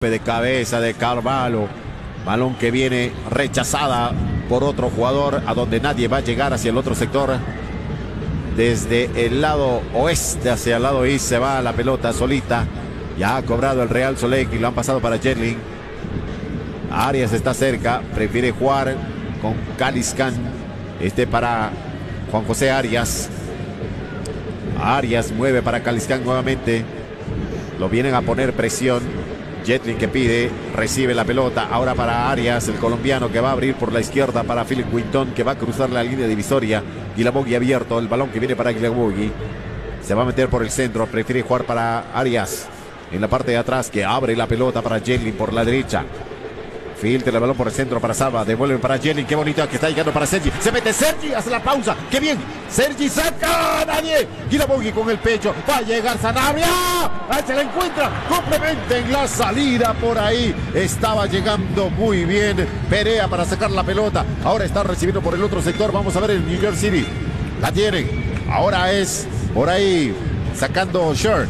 De cabeza de Carvalho, balón que viene rechazada por otro jugador, a donde nadie va a llegar hacia el otro sector. Desde el lado oeste hacia el lado este se va la pelota solita. Ya ha cobrado el Real Soleil y lo han pasado para Jetling. Arias está cerca, prefiere jugar con Caliscan. Para Juan José Arias. Arias mueve para Caliscan nuevamente. Lo vienen a poner presión. Jetling que pide, recibe la pelota. Ahora para Arias, el colombiano, que va a abrir por la izquierda para Philip Winton, que va a cruzar la línea divisoria. Guillamogui abierto, el balón que viene para Guillamogui. Se va a meter por el centro, prefiere jugar para Arias. En la parte de atrás, que abre la pelota para Jetling por la derecha. Filtra el balón por el centro para Saba. Devuelve para Jetling. Qué bonito que está llegando para Sergi. Se mete Sergi. Hace la pausa. ¡Qué bien! Sergi saca. Nadie. Guillamogui con el pecho. Va a llegar Sanabria. Ahí se la encuentra. Complementa en la salida por ahí. Estaba llegando muy bien Perea para sacar la pelota. Ahora está recibiendo por el otro sector. Vamos a ver el New York City. La tienen. Ahora es por ahí sacando Shirt.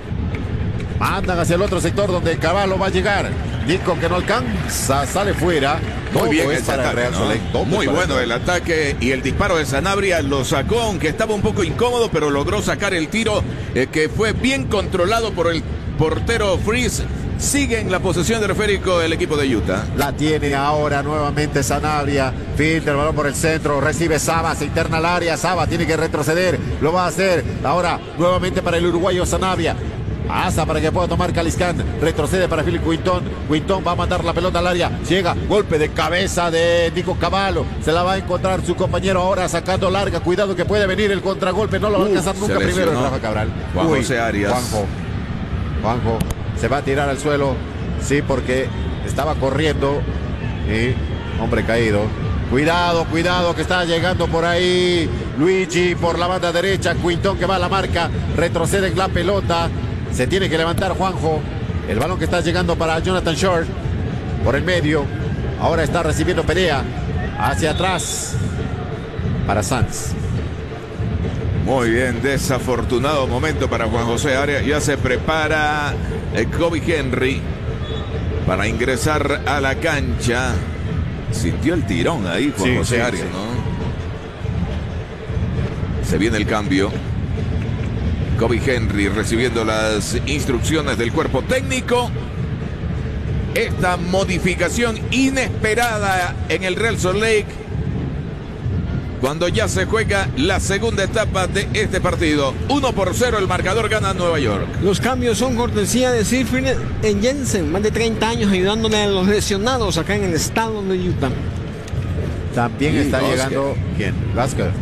Mandan hacia el otro sector donde Carvalho va a llegar. Nico que no alcanza, sale fuera. Muy bien es para ataque, Real Soleil. Muy bueno el ataque y el disparo de Sanabria lo sacó, aunque estaba un poco incómodo, pero logró sacar el tiro que fue bien controlado por el portero Freeze. Sigue en la posesión del esférico el equipo de Utah. La tiene ahora nuevamente Sanabria. Filtra el balón por el centro. Recibe Saba. Se interna al área. Saba tiene que retroceder. Lo va a hacer. Ahora nuevamente para el uruguayo Sanabria. Pasa para que pueda tomar Caliscan. Retrocede para Philip Winton. Winton va a mandar la pelota al área. Llega. Golpe de cabeza de Nico Carvalho. Se la va a encontrar su compañero ahora sacando larga. Cuidado que puede venir el contragolpe. No lo va a alcanzar nunca primero el Rafa Cabral. Juan José Arias. Juanjo. Se va a tirar al suelo. Sí, porque estaba corriendo. Hombre caído. Cuidado que está llegando por ahí Luigi por la banda derecha. Winton que va a la marca. Retrocede en la pelota. Se tiene que levantar Juanjo. El balón que está llegando para Jonathan Short. Por el medio. Ahora está recibiendo Perea. Hacia atrás. Para Sanz. Muy bien, desafortunado momento para Juan José Arias. Ya se prepara Kobe Henry para ingresar a la cancha. Sintió el tirón ahí Juan José Arias, ¿no? Se viene el cambio. Kobe Henry recibiendo las instrucciones del cuerpo técnico. Esta modificación inesperada en el Real Salt Lake cuando ya se juega la segunda etapa de este partido. 1-0 el marcador, gana Nueva York. Los cambios son cortesía de Siegfried Jensen, más de 30 años ayudándole a los lesionados acá en el estado de Utah. También está llegando. ¿Quién? Gasker.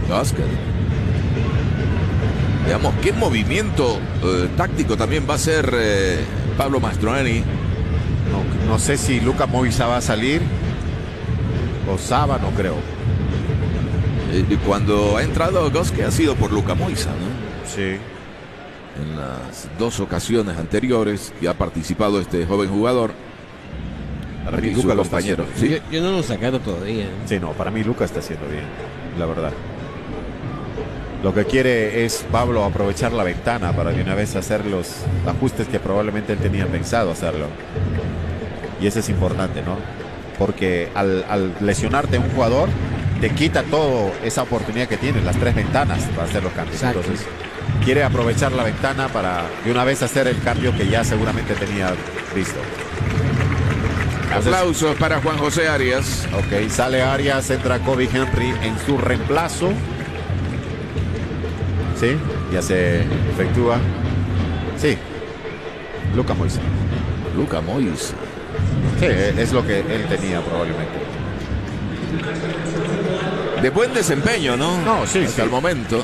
Veamos qué movimiento táctico también va a hacer Pablo Mastroeni. No sé si Luka Moisa va a salir o Saba, no creo. Cuando ha entrado Goske ha sido por Luka Moisa, ¿no? Sí. En las dos ocasiones anteriores que ha participado este joven jugador. Para mí Luka lo compañero. ¿Sí? Yo no lo he sacado todavía. Sí, no, para mí Luka está haciendo bien, la verdad. Lo que quiere es Pablo aprovechar la ventana para de una vez hacer los ajustes que probablemente él tenía pensado hacerlo. Y eso es importante, ¿no? Porque al lesionarte un jugador, te quita toda esa oportunidad que tiene, las tres ventanas para hacer los cambios. Exacto. Entonces, quiere aprovechar la ventana para de una vez hacer el cambio que ya seguramente tenía visto. Entonces, aplausos para Juan José Arias. Ok, sale Arias, entra Kobe Henry en su reemplazo. Sí, ya se efectúa. Sí, Luka Moisa. Sí, es lo que él tenía probablemente. De buen desempeño, ¿no? No, sí, hasta el momento.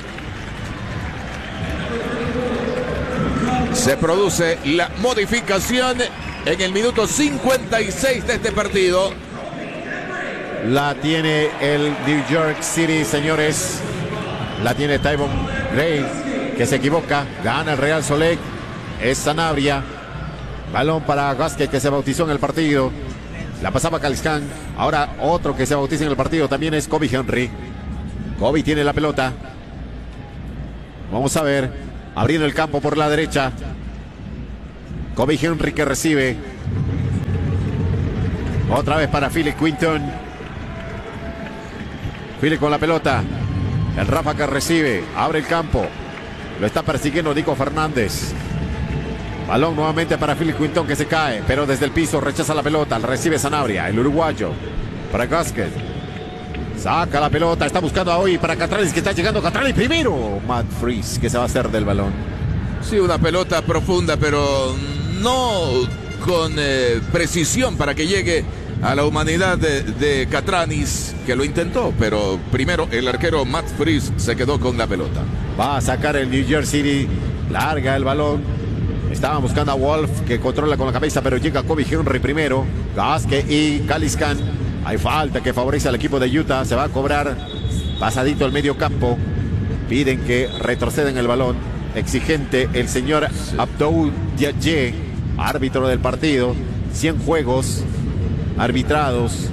Se produce la modificación en el minuto 56 de este partido. La tiene el New York City, señores. La tiene Tyvon Gray, que se equivoca. Gana el Real Salt Lake. Es Sanabria. Balón para Gaske, que se bautizó en el partido. La pasaba Caliscan. Ahora otro que se bautiza en el partido también es Kobe Henry. Kobe tiene la pelota. Vamos a ver. Abriendo el campo por la derecha. Kobe Henry que recibe. Otra vez para Philip Quinton. Philip con la pelota. El Rafa que recibe. Abre el campo. Lo está persiguiendo Nico Fernández. Balón nuevamente para Philip Quinton que se cae. Pero desde el piso rechaza la pelota. Recibe Sanabria. El uruguayo. Para Gasquet. Saca la pelota. Está buscando a hoy para Catranis que está llegando. Catranis primero. Matt Freeze que se va a hacer del balón. Sí, una pelota profunda, pero no con precisión para que llegue a la humanidad de Catranis, que lo intentó, pero primero el arquero Matt Freeze se quedó con la pelota. Va a sacar el New Jersey City, larga el balón. Estaban buscando a Wolf, que controla con la cabeza, pero llega Kobe Henry primero. Gasquet y Caliscan. Hay falta que favorece al equipo de Utah. Se va a cobrar pasadito al medio campo. Piden que retrocedan el balón. Exigente el señor Abdou Diadje, árbitro del partido. 100 juegos arbitrados.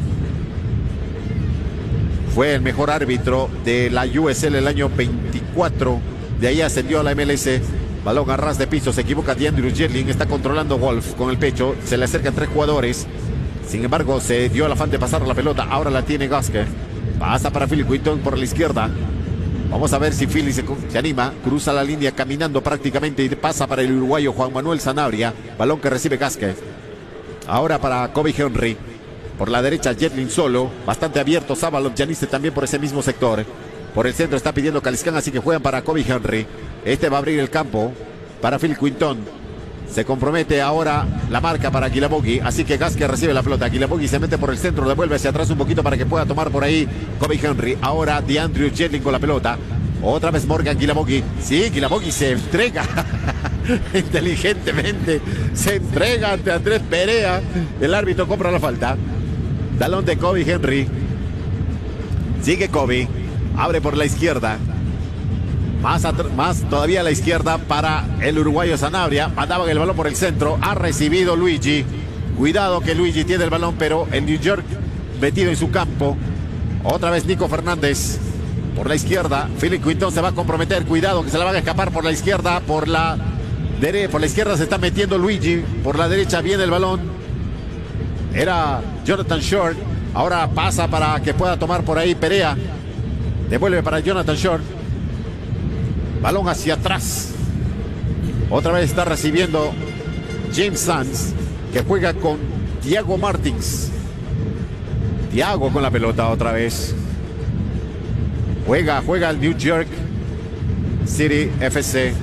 Fue el mejor árbitro de la USL el año 24. De ahí ascendió a la MLS. Balón a ras de piso. Se equivoca DeAndre Yedlin. Está controlando Wolf con el pecho. Se le acercan 3 jugadores. Sin embargo, se dio el afán de pasar la pelota. Ahora la tiene Gasquet. Pasa para Philip Quinton por la izquierda. Vamos a ver si Philly se anima. Cruza la línea caminando prácticamente y pasa para el uruguayo Juan Manuel Sanabria. Balón que recibe Gasquet. Ahora para Kobe Henry. Por la derecha Yedlin solo. Bastante abierto Sábalov Yaniste también por ese mismo sector. Por el centro está pidiendo Caliscan, así que juegan para Kobe Henry. Este va a abrir el campo para Phil Quinton. Se compromete ahora la marca para Guilabogui. Así que Gasquet recibe la pelota. Guilabogui se mete por el centro. Devuelve hacia atrás un poquito para que pueda tomar por ahí Kobe Henry. Ahora DeAndre Yedlin con la pelota. Otra vez Morgan Guilabogui. Sí, Guilabogui se entrega. Inteligentemente se entrega ante Andrés Perea. El árbitro compra la falta. Balón de Kobe Henry. Sigue Kobe. Abre por la izquierda. Más todavía a la izquierda para el uruguayo Sanabria. Mandaban el balón por el centro. Ha recibido Luigi. Cuidado que Luigi tiene el balón, pero el New York metido en su campo. Otra vez Nico Fernández por la izquierda. Philip Quinton se va a comprometer. Cuidado que se la van a escapar por la izquierda. Por la izquierda se está metiendo Luigi. Por la derecha viene el balón. Era Jonathan Short. Ahora pasa para que pueda tomar por ahí Perea. Devuelve para Jonathan Short. Balón hacia atrás. Otra vez está recibiendo James Sands, que juega con Thiago Martins. Thiago con la pelota otra vez. Juega el New York City FC.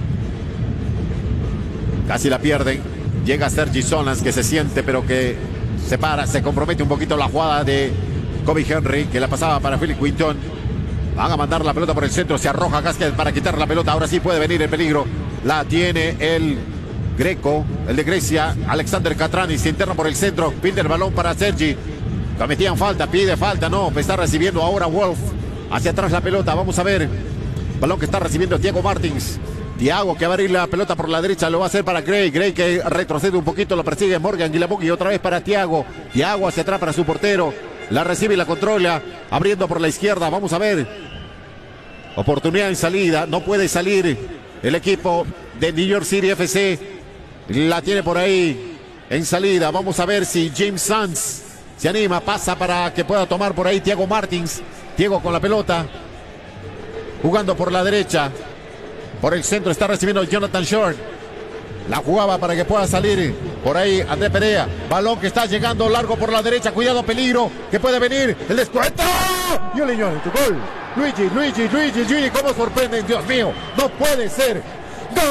Casi la pierden. Llega Sergi Solans, que se siente, pero que se para. Se compromete un poquito la jugada de Kobe Henry, que la pasaba para Philip Quinton. Van a mandar la pelota por el centro. Se arroja Gasquet para quitar la pelota. Ahora sí puede venir el peligro. La tiene el greco, el de Grecia, Alexander Catranis. Se interna por el centro. Pide el balón para Sergi. Cometían falta, pide falta. No, está recibiendo ahora Wolf. Hacia atrás la pelota. Vamos a ver. Balón que está recibiendo Thiago Martins. Thiago que va a abrir la pelota por la derecha. Lo va a hacer para Gray. Gray que retrocede un poquito. Lo persigue Morgan Guilabogui. Otra vez para Thiago. Thiago hacia atrás para su portero. La recibe y la controla. Abriendo por la izquierda. Vamos a ver. Oportunidad en salida. No puede salir el equipo de New York City FC. La tiene por ahí en salida. Vamos a ver si James Sands se anima. Pasa para que pueda tomar por ahí Thiago Martins. Thiago con la pelota. Jugando por la derecha. Por el centro está recibiendo Jonathan Short. La jugaba para que pueda salir por ahí Andrés Perea. Balón que está llegando largo por la derecha. Cuidado, peligro. Que puede venir. El descuento. Y el niño, tu gol. Luigi. ¿Cómo sorprenden? Dios mío. No puede ser. ¡Gol!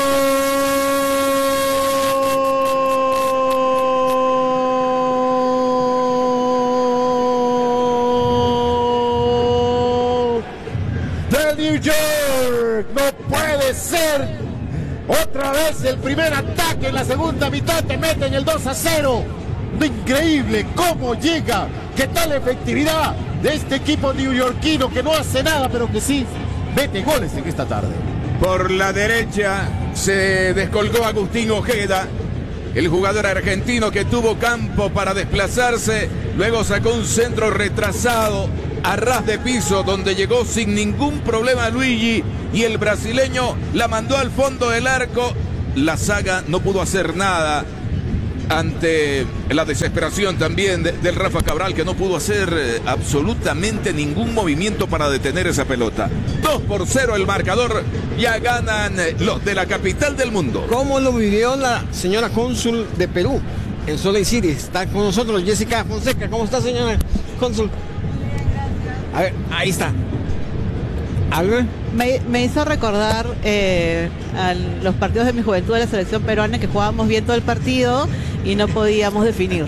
¡De New York! ¡No puede ser! Otra vez el primer ataque en la segunda mitad. Te meten el 2-0. Increíble cómo llega. ¿Qué tal la efectividad de este equipo neoyorquino que no hace nada, pero que sí mete goles en esta tarde? Por la derecha se descolgó Agustín Ojeda, el jugador argentino que tuvo campo para desplazarse. Luego sacó un centro retrasado a ras de piso donde llegó sin ningún problema Luigi, y el brasileño la mandó al fondo del arco. La saga no pudo hacer nada. ante la desesperación también del Rafa Cabral, que no pudo hacer absolutamente ningún movimiento para detener esa pelota. 2-0 el marcador, ya ganan los de la capital del mundo. ¿Cómo lo vivió la señora cónsul de Perú en Salt Lake City? Está con nosotros Jessica Fonseca. ¿Cómo está, señora cónsul? A ver, ahí está. ¿Algo? Me hizo recordar a los partidos de mi juventud de la selección peruana, que jugábamos bien todo el partido y no podíamos definir.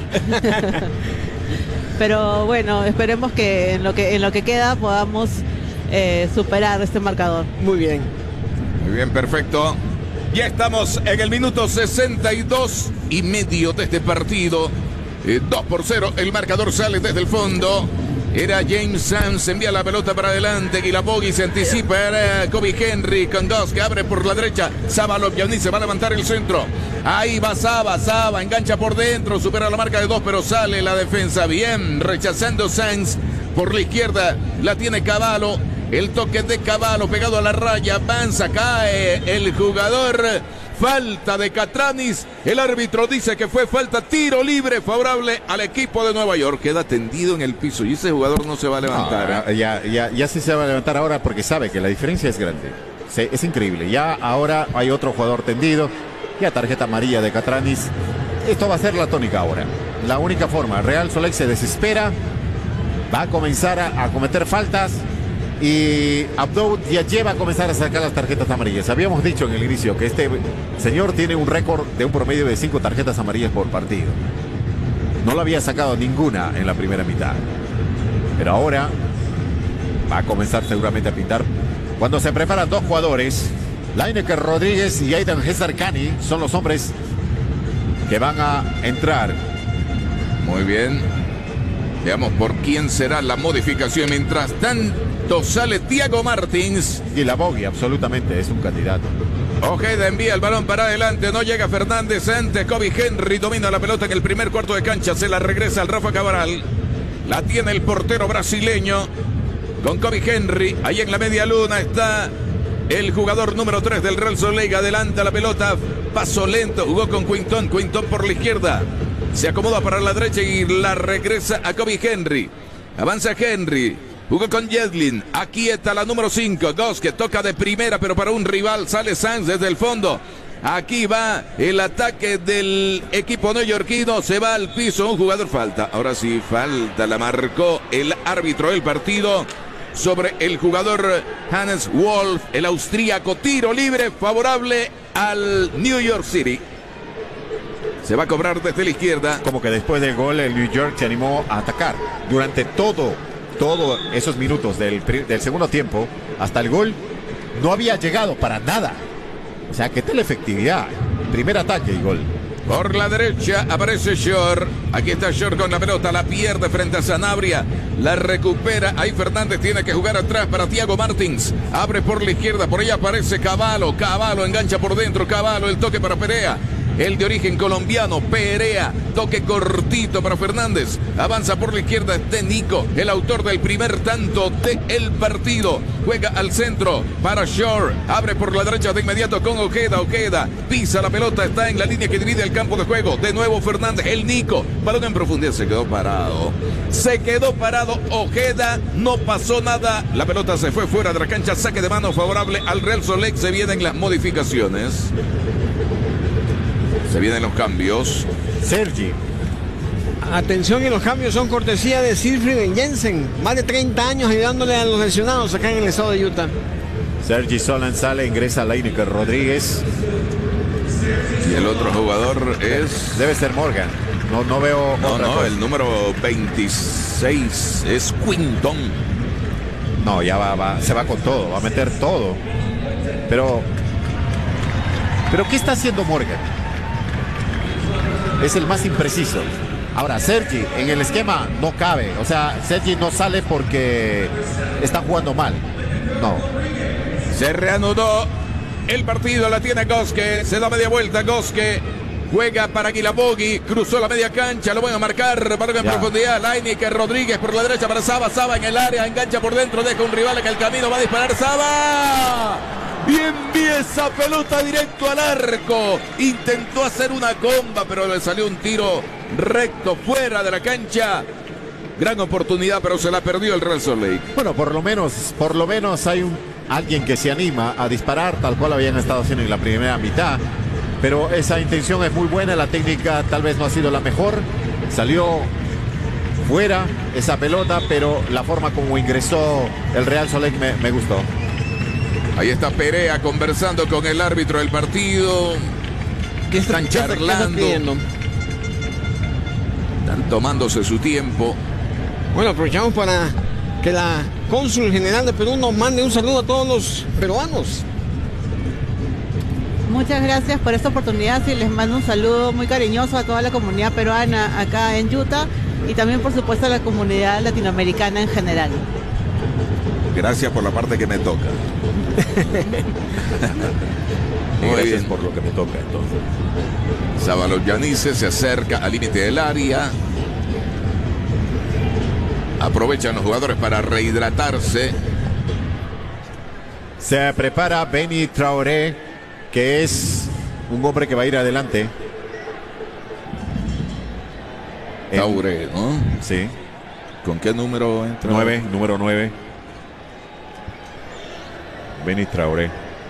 Pero bueno, esperemos que en lo que queda podamos superar este marcador. Muy bien. Muy bien, perfecto. Ya estamos en el minuto 62 y medio de este partido. 2-0, el marcador sale desde el fondo. Era James Sands, envía la pelota para adelante. Guilabogui se anticipa. Era Kobe Henry con Goss, que abre por la derecha. Saba Lobjani se va a levantar el centro. Ahí va Saba, engancha por dentro. Supera la marca de 2, pero sale la defensa bien. Rechazando Sands por la izquierda. La tiene Cavallo. El toque de Cavallo pegado a la raya. Avanza, cae el jugador. Falta de Catranis. El árbitro dice que fue falta, tiro libre favorable al equipo de Nueva York. Queda tendido en el piso y ese jugador no se va a levantar. No, ya sí se va a levantar ahora porque sabe que la diferencia es grande. Sí, es increíble. Ya ahora hay otro jugador tendido. Ya tarjeta amarilla de Catranis. Esto va a ser la tónica ahora. La única forma. Real Salt Lake se desespera. Va a comenzar a cometer faltas. Y Abdou ya va a comenzar a sacar las tarjetas amarillas. Habíamos dicho en el inicio que este señor tiene un récord de un promedio de 5 tarjetas amarillas por partido. No lo había sacado ninguna en la primera mitad. Pero ahora va a comenzar seguramente a pintar. Cuando se preparan dos jugadores, Lineker Rodríguez y Aidan Hezarkhani son los hombres que van a entrar. Muy bien. Veamos por quién será la modificación. Mientras tanto sale Thiago Martins. Y la Bogey absolutamente es un candidato. Ojeda envía el balón para adelante. No llega Fernández antes. Kobe Henry domina la pelota en el primer cuarto de cancha. Se la regresa al Rafa Cabral. La tiene el portero brasileño con Kobe Henry. Ahí en la media luna está el jugador número 3 del Real Salt Lake. Adelanta la pelota. Paso lento. Jugó con Quinton. Quinton por la izquierda. Se acomoda para la derecha y la regresa a Kobe Henry. Avanza Henry. Jugó con Jedlin. Aquí está la número 5. Goss, que toca de primera, pero para un rival. Sale Sands desde el fondo. Aquí va el ataque del equipo neoyorquino. Se va al piso. Un jugador falta. Ahora sí, falta. La marcó el árbitro del partido sobre el jugador Hannes Wolf, el austríaco. Tiro libre favorable al New York City. Se va a cobrar desde la izquierda. Como que después del gol el New York se animó a atacar. Durante todos esos minutos del segundo tiempo, hasta el gol, no había llegado para nada. O sea, ¿qué tal la efectividad? Primer ataque y gol. Por la derecha aparece Shore. Aquí está Shore con la pelota. La pierde frente a Sanabria. La recupera. Ahí Fernández tiene que jugar atrás para Thiago Martins. Abre por la izquierda. Por ahí aparece Cavallo. Cavallo engancha por dentro. Cavallo, el toque para Perea. El de origen colombiano, Perea, toque cortito para Fernández. Avanza por la izquierda de Nico, el autor del primer tanto del partido. Juega al centro para Shore. Abre por la derecha de inmediato con Ojeda. Ojeda pisa la pelota, está en la línea que divide el campo de juego. De nuevo Fernández, el Nico. Balón en profundidad, se quedó parado. Se quedó parado Ojeda, no pasó nada. La pelota se fue fuera de la cancha. Saque de mano favorable al Real Salt Lake. Se vienen las modificaciones. Se vienen los cambios. Sergi. Atención, y los cambios son cortesía de Siegfried Jensen. Más de 30 años ayudándole a los lesionados acá en el estado de Utah. Sergi Solan sale, ingresa Lineker Rodríguez. Y el otro jugador es... Debe ser Morgan. No veo... No, el número 26 es Quinton. No, ya se va con todo, va a meter todo. Pero ¿qué está haciendo Morgan? Es el más impreciso. Ahora, Sergi en el esquema no cabe. O sea, Sergi no sale porque está jugando mal. No. Se reanudó el partido. La tiene Goske. Se da media vuelta. Goske juega para Guilabogui. Cruzó la media cancha. Lo van a marcar. Para en profundidad. Lineker Rodríguez por la derecha para Saba. Saba en el área. Engancha por dentro. Deja un rival en el camino. Va a disparar Saba. Y envía esa pelota directo al arco. Intentó hacer una comba, pero le salió un tiro recto fuera de la cancha. Gran oportunidad, pero se la perdió el Real Salt Lake. Bueno, por lo menos hay alguien que se anima a disparar, tal cual habían estado haciendo en la primera mitad. Pero esa intención es muy buena, la técnica tal vez no ha sido la mejor. Salió fuera esa pelota, pero la forma como ingresó el Real Salt Lake me gustó. Ahí está Perea conversando con el árbitro del partido. ¿Qué Están charlando. pidiendo? Están tomándose su tiempo. Bueno, aprovechamos para que la cónsul general de Perú nos mande un saludo a todos los peruanos. Muchas gracias por esta oportunidad y les mando un saludo muy cariñoso a toda la comunidad peruana acá en Utah y también por supuesto a la comunidad latinoamericana en general. Gracias por la parte que me toca. Muy Gracias bien. por lo que me toca entonces. Sábalo Yanice se acerca al límite del área. Aprovechan los jugadores para rehidratarse. Se prepara Benny Traoré, que es un hombre que va a ir adelante. Traoré, ¿no? Sí, ¿Con qué número entra? número 9. Benny Traoré.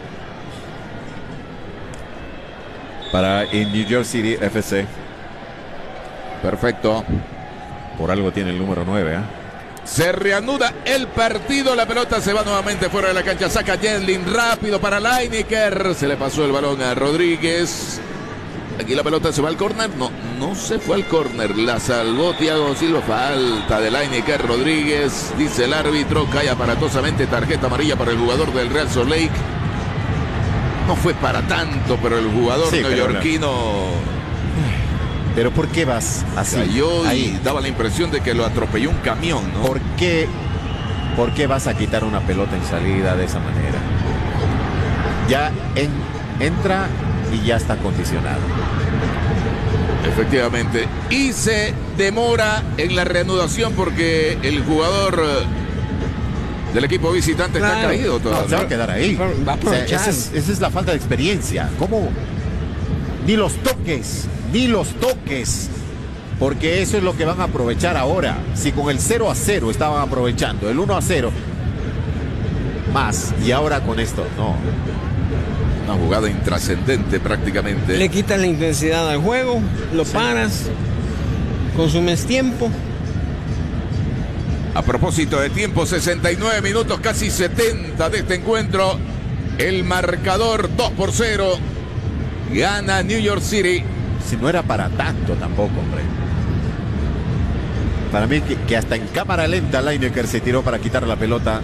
Para el New York City FC. Perfecto. Por algo tiene el número 9, ¿eh? Se reanuda el partido. La pelota se va nuevamente fuera de la cancha. Saca Jedlin rápido para Lineker. Se le pasó el balón a Rodríguez. Aquí la pelota se va al córner. No se fue al córner. La salvó Thiago Silva. Falta de Lineker. Rodríguez. Dice el árbitro. Cae aparatosamente. Tarjeta amarilla para el jugador del Real Salt Lake. No fue para tanto, pero el jugador Sí, neoyorquino Pero ¿por qué vas así? cayó y Ahí. daba la impresión de que lo atropelló un camión, ¿no? ¿Por qué vas a quitar una pelota en salida de esa manera? Ya entra y ya está condicionado. Efectivamente. Y se demora en la reanudación porque el jugador del equipo visitante está Claro. caído No, todavía. se va a quedar ahí. Va a O sea, aprovechar. esa es la falta de experiencia. ¿Cómo? Ni los toques. Porque eso es lo que van a aprovechar ahora. Si con el 0-0 estaban aprovechando, el 1-0 más, y ahora con esto, no. Una jugada intrascendente prácticamente. Le quitas la intensidad al juego, lo paras, consumes tiempo. A propósito de tiempo, 69 minutos, casi 70 de este encuentro. El marcador 2-0. Gana New York City. Si no era para tanto tampoco, hombre. Para mí que hasta en cámara lenta Lineker se tiró para quitar la pelota.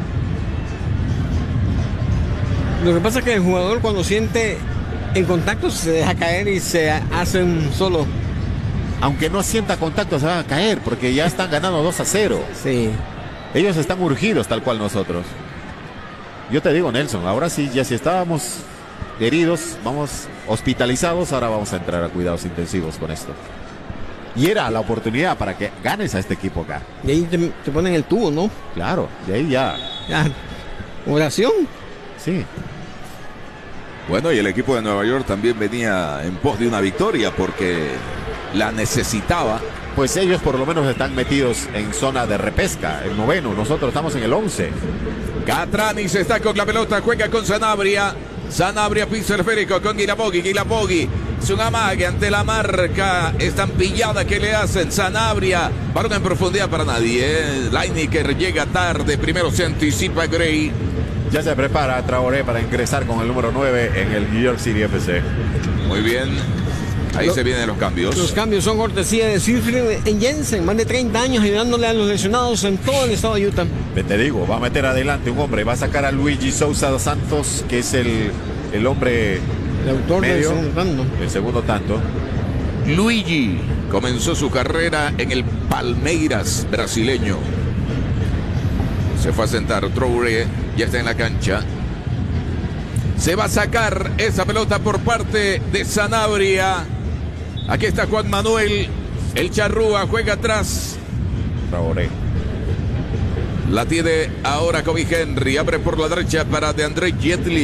Lo que pasa es que el jugador cuando siente el contacto se deja caer y se hace un solo. Aunque no sienta contacto se van a caer porque ya están ganando 2-0. Sí. Ellos están urgidos tal cual nosotros. Yo te digo, Nelson, ahora sí, ya si estábamos heridos, vamos hospitalizados, ahora vamos a entrar a cuidados intensivos con esto. Y era la oportunidad para que ganes a este equipo acá. Y ahí te ponen el tubo, ¿no? Claro, de ahí ya. Ya. Oración. Sí. Bueno, y el equipo de Nueva York también venía en pos de una victoria porque la necesitaba. Pues ellos por lo menos están metidos en zona de repesca, el 9º. Nosotros estamos en el 11. Catrani se está con la pelota, juega con Sanabria. Sanabria, piso esférico con Guilapogui. Guilapogui es un amague ante la marca estampillada que le hacen. Sanabria, balón en profundidad para nadie. Lineker llega tarde, primero se anticipa Gray. Ya se prepara Traoré para ingresar con el número 9 en el New York City FC. Muy bien, ahí se vienen los cambios. Los cambios son cortesía de Siegfried Jensen, más de 30 años ayudándole a los lesionados en todo el estado de Utah. Te digo, va a meter adelante un hombre, va a sacar a Luigi Sousa dos Santos, que es el hombre El autor del medio, segundo tanto. el segundo tanto. Luigi comenzó su carrera en el Palmeiras brasileño. Se fue a sentar Traoré, ya está en la cancha. Se va a sacar esa pelota por parte de Sanabria. Aquí está Juan Manuel, el charrúa, juega atrás. Traoré. La tiene ahora Kobe Henry, abre por la derecha para DeAndre Jedlin.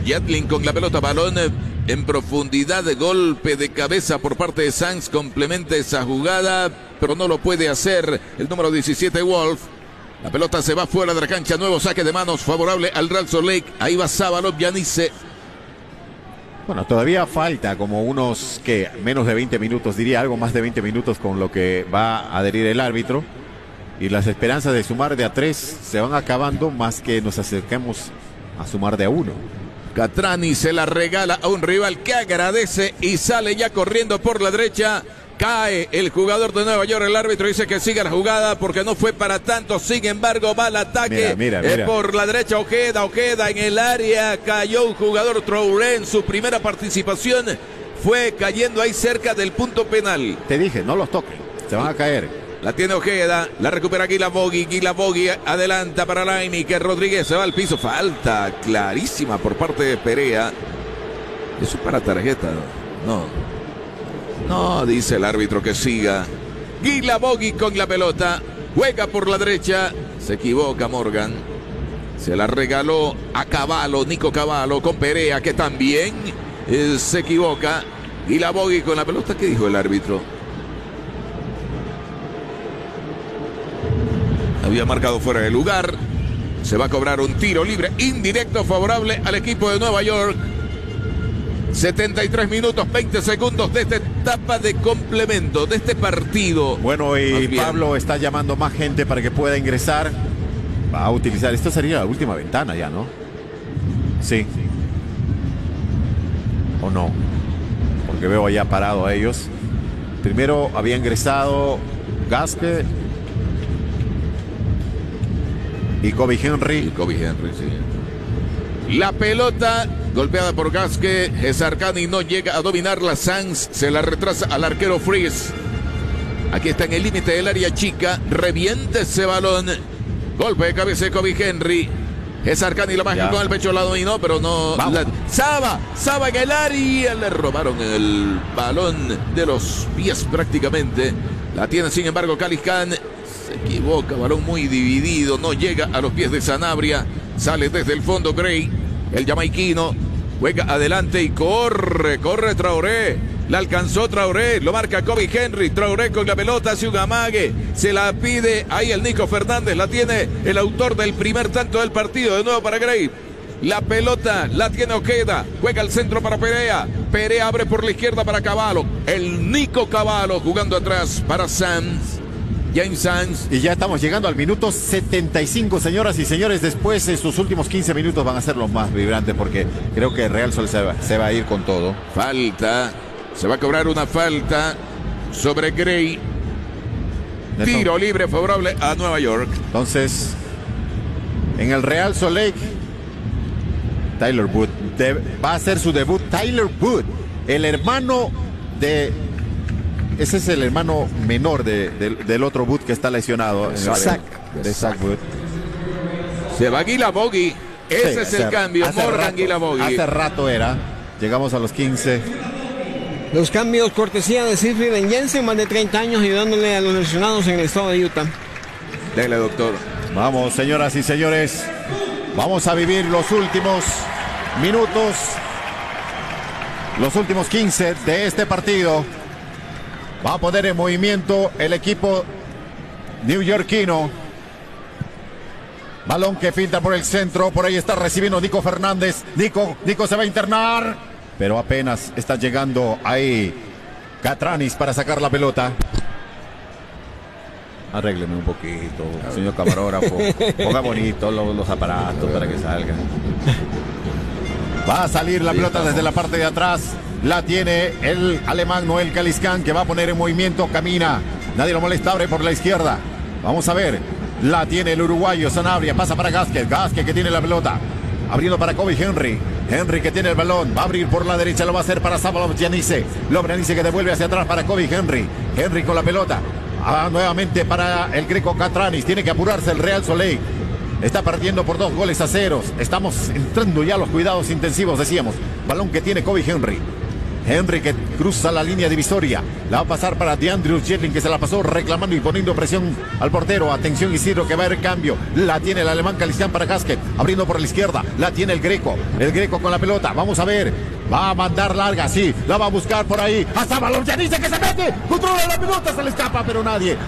Jetlin con la pelota, balón en profundidad, de golpe de cabeza por parte de Sanz, complementa esa jugada, pero no lo puede hacer el número 17 Wolf. La pelota se va fuera de la cancha, nuevo saque de manos favorable al Real Salt Lake. Ahí va Sábalov, Yanice. Bueno, todavía falta como unos, que menos de 20 minutos, diría algo más de 20 minutos con lo que va a adherir el árbitro. Y las esperanzas de sumar de a 3 se van acabando, más que nos acerquemos a sumar de a 1. Catrani se la regala a un rival que agradece y sale ya corriendo por la derecha. Cae el jugador de Nueva York, el árbitro dice que siga la jugada porque no fue para tanto, sin embargo va al ataque. Mira. Por la derecha Ojeda en el área, cayó un jugador Traoré en su primera participación, fue cayendo ahí cerca del punto penal. Te dije, no los toques, se van a caer. La tiene Ojeda, la recupera Guilabogui adelanta para Laini, que Rodríguez se va al piso, falta clarísima por parte de Perea. Eso es para tarjeta, no, dice el árbitro que siga. Guilabogui con la pelota, juega por la derecha, se equivoca Morgan, se la regaló a Cavallo, Nico Cavallo con Perea, que también se equivoca. Guilabogui con la pelota, ¿qué dijo el árbitro? Había marcado fuera de lugar. Se va a cobrar un tiro libre indirecto favorable al equipo de Nueva York. 73 minutos 20 segundos de esta etapa de complemento de este partido. Bueno, y Pablo está llamando más gente para que pueda ingresar. Va a utilizar, esto sería la última ventana ya, ¿no? Sí. ¿O no? Porque veo allá parado a ellos. Primero había ingresado Gasque y Kobe Henry. Sí. La pelota golpeada por Gasque. Sarkani no llega a dominarla. Sanz se la retrasa al arquero Freeze. Aquí está en el límite del área chica. Revienta ese balón. Golpe de cabeza de Kobe Henry. Sarkani la baja con el pecho, la dominó, pero no. Saba en el área. Le robaron el balón de los pies prácticamente. La tiene sin embargo Caliscan. Se equivoca, balón muy dividido, no llega a los pies de Sanabria, sale desde el fondo Gray, el jamaiquino, juega adelante y corre Traoré, la alcanzó Traoré, lo marca Kobe Henry, Traoré con la pelota, hace un amague, se la pide ahí el Nico Fernández, la tiene el autor del primer tanto del partido, de nuevo para Gray. La pelota la tiene Ojeda, juega al centro para Perea abre por la izquierda para Cavallo, el Nico Cavallo jugando atrás para Sanz. James Sanz. Y ya estamos llegando al minuto 75, señoras y señores. Después, estos últimos 15 minutos van a ser los más vibrantes porque creo que Real Sol se va a ir con todo. Falta. Se va a cobrar una falta sobre Gray. Tiro libre favorable a Nueva York. Entonces, en el Real Salt Lake, Tyler Wood va a hacer su debut. Tyler Wood, el hermano de... Ese es el hermano menor del otro Wood que está lesionado. De Zach Wood. Se va Guilabogui. Ese es el cambio. Morgan Guilabogui. Hace rato era. Llegamos a los 15. Los cambios cortesía de Siegfried Jensen, más de 30 años ayudándole a los lesionados en el estado de Utah. Dale, doctor. Vamos, señoras y señores. Vamos a vivir los últimos minutos. Los últimos 15 de este partido. Va a poner en movimiento el equipo neoyorquino. Balón que filtra por el centro. Por ahí está recibiendo Nico Fernández. Nico se va a internar. Pero apenas está llegando ahí Catranis para sacar la pelota. Arrégleme un poquito, señor camarógrafo. Ponga bonito los aparatos para que salgan. Va a salir la pelota desde la parte de atrás. La tiene el alemán Noel Caliscan, que va a poner en movimiento, camina. Nadie lo molesta, abre por la izquierda. Vamos a ver. La tiene el uruguayo Sanabria, pasa para Gasque que tiene la pelota. Abriendo para Kobe Henry. Henry que tiene el balón, va a abrir por la derecha, lo va a hacer para Sábalov Yanice. Yanice que devuelve hacia atrás para Kobe Henry. Henry con la pelota. Nuevamente para el greco Catranis. Tiene que apurarse el Real Salt Lake. Está perdiendo por 2-0. Estamos entrando ya a los cuidados intensivos, decíamos. Balón que tiene Kobe Henry. Henry que cruza la línea divisoria. La va a pasar para DeAndre Yedlin, que se la pasó reclamando y poniendo presión al portero. Atención Isidro, que va a haber cambio. La tiene el alemán Calistán para Gasquet. Abriendo por la izquierda. La tiene el Greco. El Greco con la pelota. Vamos a ver. Va a mandar larga, sí. La va a buscar por ahí. Hasta Valencianice que se mete. Controla la pelota, se le escapa, pero nadie